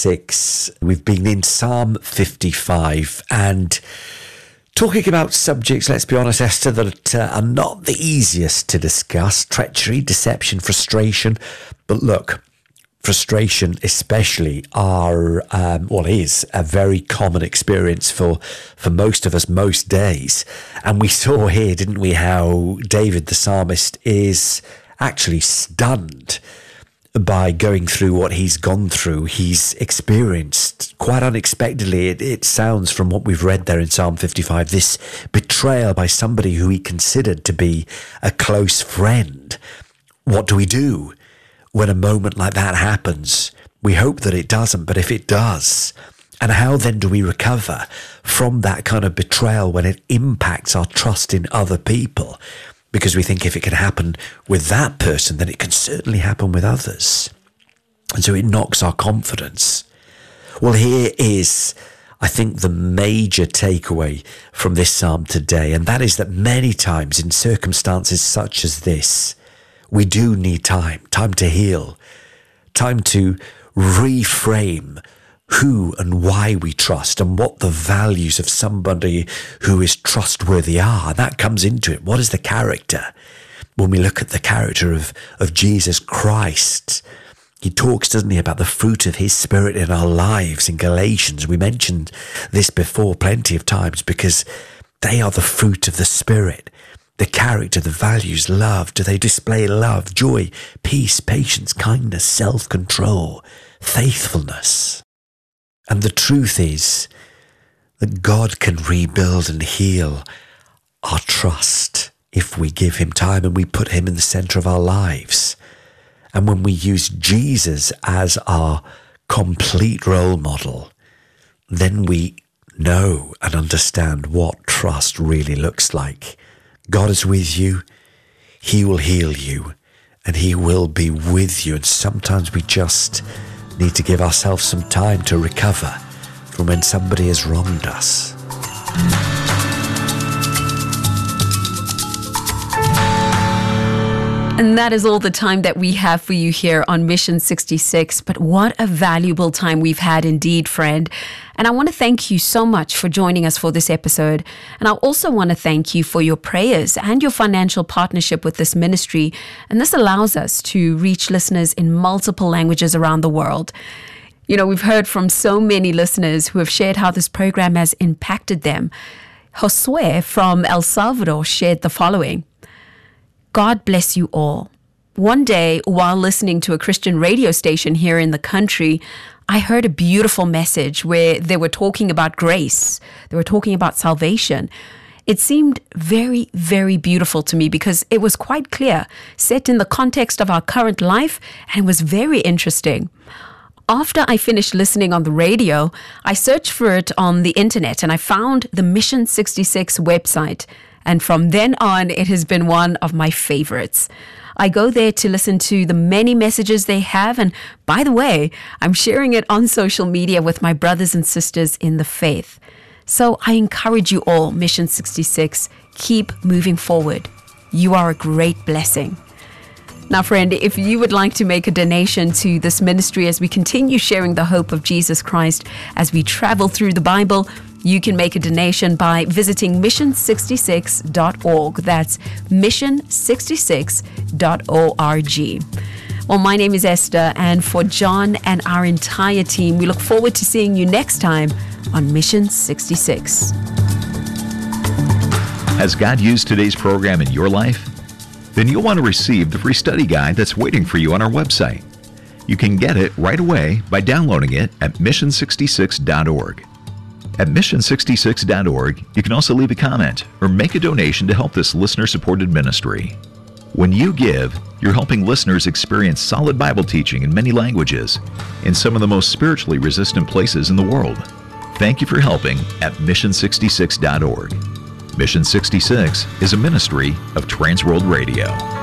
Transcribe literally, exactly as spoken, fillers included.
sixty-six. We've been in Psalm fifty-five and talking about subjects, let's be honest, Esther, that uh, are not the easiest to discuss. Treachery, deception, frustration. But look, frustration especially are, um, well, is a very common experience for, for most of us most days. And we saw here, didn't we, how David the psalmist is actually stunned by going through what he's gone through. He's experienced quite unexpectedly, it, it sounds from what we've read there in Psalm fifty-five, this betrayal by somebody who he considered to be a close friend. What do we do when a moment like that happens? We hope that it doesn't, but if it does, and how then do we recover from that kind of betrayal when it impacts our trust in other people? Because we think if it can happen with that person, then it can certainly happen with others. And so it knocks our confidence. Well, here is, I think, the major takeaway from this psalm today, and that is that many times in circumstances such as this, we do need time, time to heal, time to reframe who and why we trust and what the values of somebody who is trustworthy are. That comes into it. What is the character? When we look at the character of, of Jesus Christ, he talks, doesn't he, about the fruit of his Spirit in our lives in Galatians. We mentioned this before plenty of times because they are the fruit of the Spirit. The character, the values, love. Do they display love, joy, peace, patience, kindness, self-control, faithfulness? And the truth is that God can rebuild and heal our trust if we give him time and we put him in the center of our lives. And when we use Jesus as our complete role model, then we know and understand what trust really looks like. God is with you. He will heal you and he will be with you. And sometimes we just need to give ourselves some time to recover from when somebody has wronged us. And that is all the time that we have for you here on Mission sixty-six. But what a valuable time we've had indeed, friend. And I want to thank you so much for joining us for this episode. And I also want to thank you for your prayers and your financial partnership with this ministry. And this allows us to reach listeners in multiple languages around the world. You know, we've heard from so many listeners who have shared how this program has impacted them. Josue from El Salvador shared the following. God bless you all. One day, while listening to a Christian radio station here in the country, I heard a beautiful message where they were talking about grace. They were talking about salvation. It seemed very, very beautiful to me because it was quite clear, set in the context of our current life, and it was very interesting. After I finished listening on the radio, I searched for it on the internet and I found the Mission sixty-six website. And from then on, it has been one of my favorites. I go there to listen to the many messages they have. And by the way, I'm sharing it on social media with my brothers and sisters in the faith. So I encourage you all, Mission sixty-six, keep moving forward. You are a great blessing. Now, friend, if you would like to make a donation to this ministry as we continue sharing the hope of Jesus Christ as we travel through the Bible, you can make a donation by visiting mission sixty-six dot org. That's mission sixty-six dot org. Well, my name is Esther, and for John and our entire team, we look forward to seeing you next time on Mission sixty-six. Has God used today's program in your life? Then you'll want to receive the free study guide that's waiting for you on our website. You can get it right away by downloading it at mission sixty-six dot org. At mission sixty-six dot org, you can also leave a comment or make a donation to help this listener-supported ministry. When you give, you're helping listeners experience solid Bible teaching in many languages in some of the most spiritually resistant places in the world. Thank you for helping at mission sixty-six dot org. Mission sixty-six is a ministry of Transworld Radio.